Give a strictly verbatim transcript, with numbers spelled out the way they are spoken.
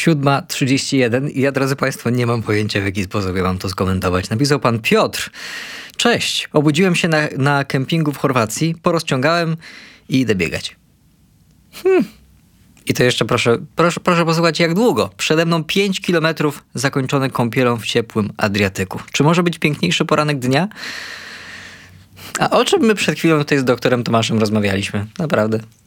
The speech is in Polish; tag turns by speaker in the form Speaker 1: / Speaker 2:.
Speaker 1: siódma trzydzieści jeden i ja, drodzy Państwo, nie mam pojęcia, w jaki sposób ja mam to skomentować. Napisał pan Piotr. Cześć, obudziłem się na, na kempingu w Chorwacji, porozciągałem i idę biegać. Hmm. I to jeszcze proszę, proszę, proszę posłuchać, jak długo. Przede mną pięć kilometrów zakończone kąpielą w ciepłym Adriatyku. Czy może być piękniejszy poranek dnia? A o czym my przed chwilą tutaj z doktorem Tomaszem rozmawialiśmy? Naprawdę.